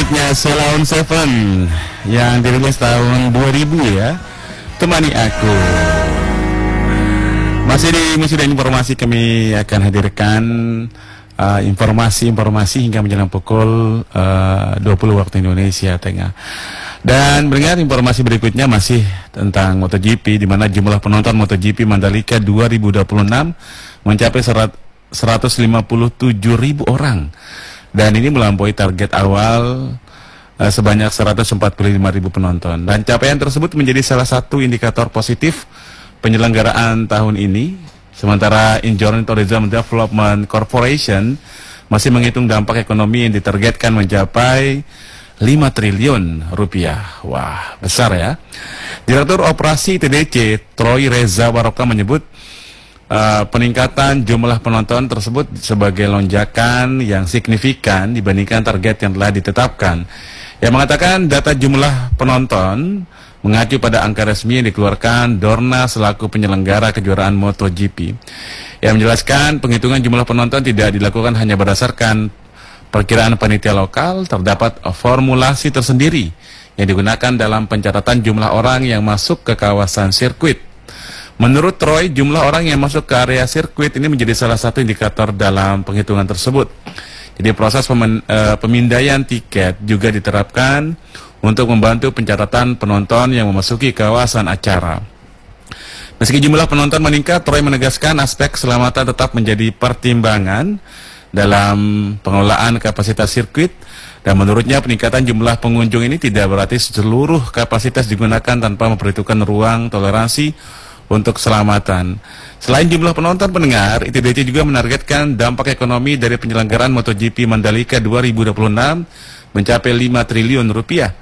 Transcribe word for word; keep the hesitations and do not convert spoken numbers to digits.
berikutnya Sheila on Seven yang dirilis tahun dua ribu ya. Temani aku. Masih di Misi dan Informasi kami akan hadirkan informasi-informasi uh, hingga menjelang pukul uh, dua puluh waktu Indonesia Tengah. Dan mendengar informasi berikutnya masih tentang MotoGP, di mana jumlah penonton MotoGP Mandalika dua ribu dua puluh enam mencapai seratus lima puluh tujuh ribu orang. Dan ini melampaui target awal uh, sebanyak seratus empat puluh lima ribu penonton. Dan capaian tersebut menjadi salah satu indikator positif penyelenggaraan tahun ini. Sementara Injourn Tourism Development Corporation masih menghitung dampak ekonomi yang ditargetkan mencapai lima triliun rupiah. Wah, besar ya. Direktur Operasi T D C, Troy Reza Waroka menyebut Uh, peningkatan jumlah penonton tersebut sebagai lonjakan yang signifikan dibandingkan target yang telah ditetapkan. Yang mengatakan data jumlah penonton mengacu pada angka resmi yang dikeluarkan Dorna selaku penyelenggara kejuaraan MotoGP. Yang menjelaskan penghitungan jumlah penonton tidak dilakukan hanya berdasarkan perkiraan panitia lokal, terdapat formulasi tersendiri yang digunakan dalam pencatatan jumlah orang yang masuk ke kawasan sirkuit. Menurut Troy, jumlah orang yang masuk ke area sirkuit ini menjadi salah satu indikator dalam penghitungan tersebut. Jadi proses pemen, e, pemindaian tiket juga diterapkan untuk membantu pencatatan penonton yang memasuki kawasan acara. Meski jumlah penonton meningkat, Troy menegaskan aspek keselamatan tetap menjadi pertimbangan dalam pengelolaan kapasitas sirkuit. Dan menurutnya peningkatan jumlah pengunjung ini tidak berarti seluruh kapasitas digunakan tanpa memperhitungkan ruang toleransi untuk keselamatan. Selain jumlah penonton pendengar, I T D C juga menargetkan dampak ekonomi dari penyelenggaraan MotoGP Mandalika dua ribu dua puluh enam mencapai lima triliun rupiah.